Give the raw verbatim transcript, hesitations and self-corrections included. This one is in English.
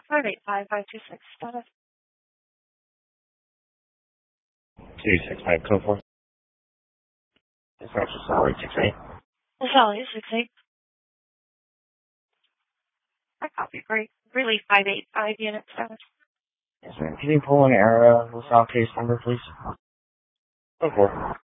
five eight five five two six status. two six five code four. Dispatch salary six eight. Sally six eight. I copy. Great. Really five eight five unit status. Yes, ma'am. Can you pull an error with our case number, please? Code four.